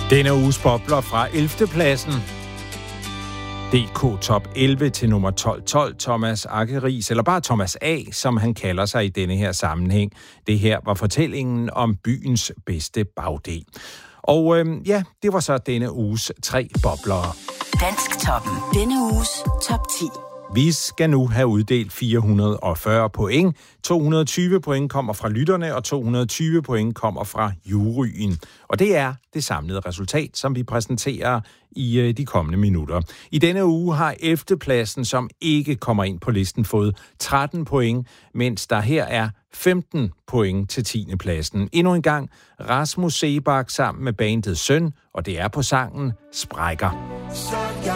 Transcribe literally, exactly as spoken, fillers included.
Denne uges bobler fra ellevte pladsen. D K Top elleve til nummer tolv tolv, Thomas Akeris, eller bare Thomas A, som han kalder sig i denne her sammenhæng. Det her var fortællingen om byens bedste bagdel. Og øhm, ja, det var så denne uges tre boblere. Dansktoppen. Denne uges top ti. Vi skal nu have uddelt fire hundrede og fyrre point. to hundrede og tyve point kommer fra lytterne, og to hundrede og tyve point kommer fra juryen. Og det er det samlede resultat, som vi præsenterer i de kommende minutter. I denne uge har ellevte pladsen, som ikke kommer ind på listen, fået tretten point, mens der her er femten point til tiende pladsen. Endnu en gang Rasmus Seebach sammen med bandet Søn, og det er på sangen Sprækker. Så jeg